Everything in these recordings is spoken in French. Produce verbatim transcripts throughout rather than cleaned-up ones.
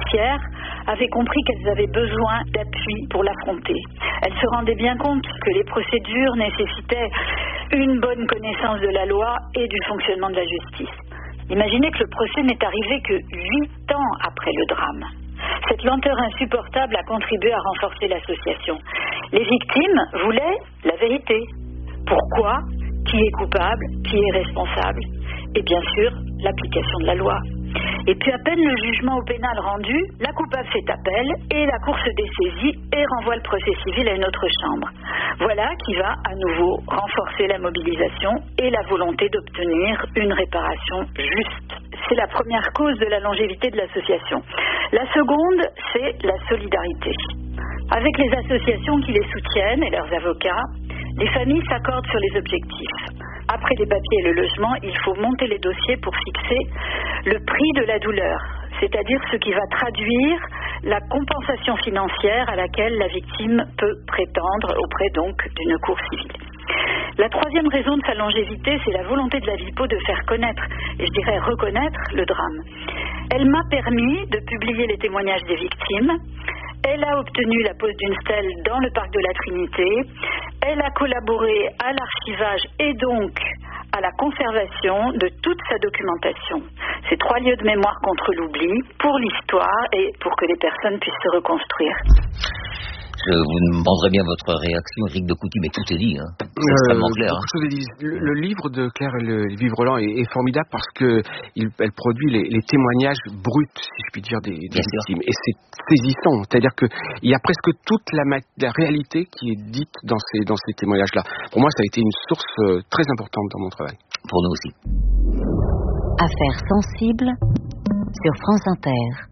judiciaire avaient compris qu'elles avaient besoin d'appui pour l'affronter. Elles se rendaient bien compte que les procédures nécessitaient une bonne connaissance de la loi et du fonctionnement de la justice. Imaginez que le procès n'est arrivé que huit ans après le drame. Cette lenteur insupportable a contribué à renforcer l'association. Les victimes voulaient la vérité. Pourquoi ? Qui est coupable ? Qui est responsable ? Et bien sûr, l'application de la loi. Et puis à peine le jugement au pénal rendu, la coupable fait appel et la Cour se dessaisit et renvoie le procès civil à une autre chambre. Voilà qui va à nouveau renforcer la mobilisation et la volonté d'obtenir une réparation juste. C'est la première cause de la longévité de l'association. La seconde, c'est la solidarité. Avec les associations qui les soutiennent et leurs avocats, les familles s'accordent sur les objectifs. Après les papiers et le logement, il faut monter les dossiers pour fixer le prix de la douleur, c'est-à-dire ce qui va traduire la compensation financière à laquelle la victime peut prétendre auprès donc d'une cour civile. La troisième raison de sa longévité, c'est la volonté de la Vipo de faire connaître, et je dirais reconnaître, le drame. Elle m'a permis de publier les témoignages des victimes. Elle a obtenu la pose d'une stèle dans le parc de la Trinité. Elle a collaboré à l'archivage et donc à la conservation de toute sa documentation. Ces trois lieux de mémoire contre l'oubli, pour l'histoire et pour que les personnes puissent se reconstruire. Je vous demanderai bien votre réaction, Éric de Couty, mais tout est dit, hein. C'est extrêmement clair. Hein. Le, le livre de Claire Vivreland est, est formidable parce que il, elle produit les, les témoignages bruts, si je puis dire, des, des victimes. Et c'est saisissant, c'est-à-dire que il y a presque toute la, la réalité qui est dite dans ces, dans ces témoignages-là. Pour moi, ça a été une source euh, très importante dans mon travail. Pour nous aussi. Affaires sensibles sur France Inter.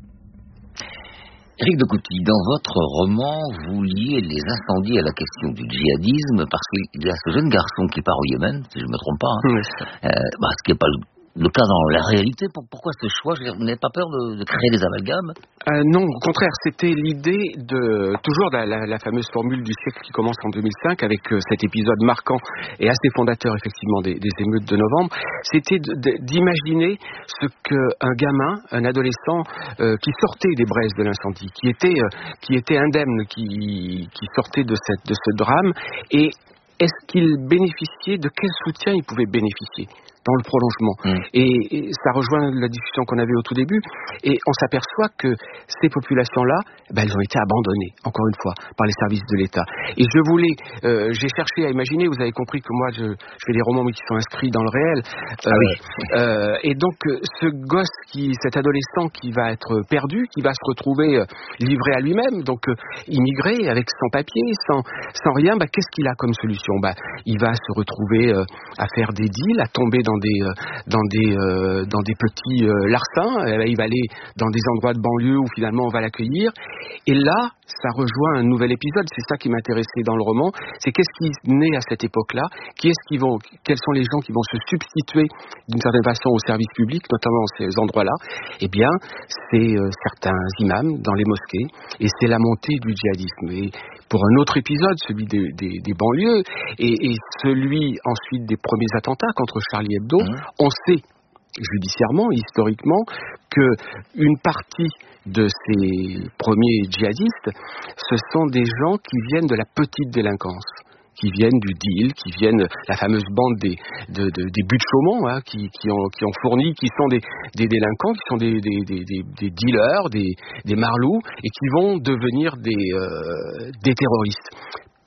Éric de Couty, dans votre roman, vous liez les incendies à la question du djihadisme parce qu'il y a ce jeune garçon qui part au Yémen, si je ne me trompe pas, hein, oui. euh, bah, ce qui n'est pas le, le cas dans la réalité. Pourquoi ce choix ? Je veux dire, vous n'avez pas peur de, de créer des amalgames ? Euh, non, au contraire, c'était l'idée de toujours la, la, la fameuse formule du siècle qui commence en deux mille cinq avec euh, cet épisode marquant et assez fondateur effectivement des, des émeutes de novembre. C'était de, de, d'imaginer ce qu'un gamin, un adolescent euh, qui sortait des braises de l'incendie, qui était euh, qui était indemne, qui qui sortait de cette de ce drame, et est-ce qu'il bénéficiait, de quel soutien il pouvait bénéficier dans le prolongement. Mmh. Et, et ça rejoint la discussion qu'on avait au tout début, et on s'aperçoit que ces populations-là, ben, elles ont été abandonnées, encore une fois, par les services de l'État. Et je voulais, euh, j'ai cherché à imaginer, vous avez compris que moi, je, je fais des romans mais qui sont inscrits dans le réel, euh, ah oui. euh, et donc ce gosse, qui, cet adolescent qui va être perdu, qui va se retrouver euh, livré à lui-même, donc euh, immigré, avec sans papier, sans, sans rien, ben, qu'est-ce qu'il a comme solution? Ben, il va se retrouver euh, à faire des deals, à tomber dans des euh, dans des euh, dans des petits euh, larcins. Euh, il va aller dans des endroits de banlieue où finalement on va l'accueillir. Et là, ça rejoint un nouvel épisode. C'est ça qui m'intéressait dans le roman. C'est qu'est-ce qui naît à cette époque-là? Qui est-ce qui vont Quels sont les gens qui vont se substituer d'une certaine façon au service public, notamment dans ces endroits-là? Eh bien, c'est euh, certains imams dans les mosquées, et c'est la montée du djihadisme. Et pour un autre épisode, celui des, des, des banlieues, et, et celui ensuite des premiers attentats contre Charlie Hebdo, mmh. on sait judiciairement, historiquement, que une partie de ces premiers djihadistes, ce sont des gens qui viennent de la petite délinquance, qui viennent du deal, qui viennent la fameuse bande des de, de, des buts de Chaumont, hein, qui, qui ont qui ont fourni, qui sont des, des délinquants, qui sont des des, des, des, des dealers, des, des marlous, et qui vont devenir des euh, des terroristes. Pourquoi ?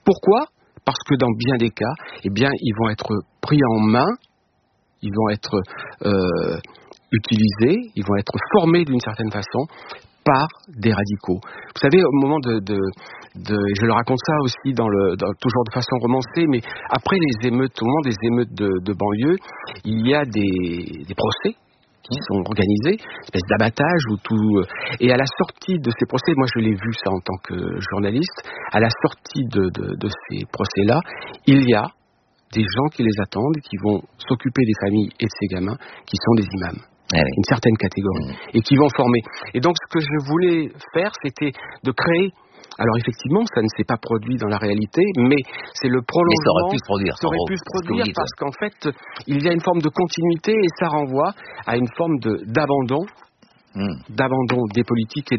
Parce que dans bien des cas, eh bien, ils vont être pris en main, ils vont être euh, utilisés, ils vont être formés d'une certaine façon par des radicaux. Vous savez, au moment de, de, de je le raconte ça aussi dans le, dans, toujours de façon romancée, mais après les émeutes, au moment des émeutes de, de banlieue, il y a des, des procès qui sont organisés, une espèce d'abattage ou tout. Et à la sortie de ces procès, moi je l'ai vu ça en tant que journaliste, à la sortie de, de, de ces procès-là, il y a des gens qui les attendent, qui vont s'occuper des familles et de ces gamins, qui sont des imams. Ah oui. Une certaine catégorie, mmh. et qui vont former. Et donc ce que je voulais faire, c'était de créer. Alors effectivement, ça ne s'est pas produit dans la réalité, mais c'est le prolongement. Mais ça aurait pu se produire. Ça aurait pu se produire parce qu'en fait, il y a une forme de continuité et ça renvoie à une forme de, d'abandon, mmh. d'abandon des politiques et